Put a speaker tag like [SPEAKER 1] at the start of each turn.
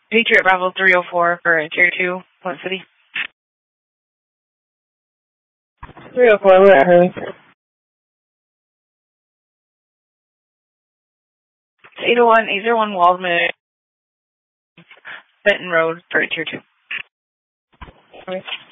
[SPEAKER 1] Patriot Bravo 304 for Tier 2, what city?
[SPEAKER 2] 304, we're at Hurley.
[SPEAKER 1] 801 Waldman, Benton Road for Tier 2.
[SPEAKER 2] Okay.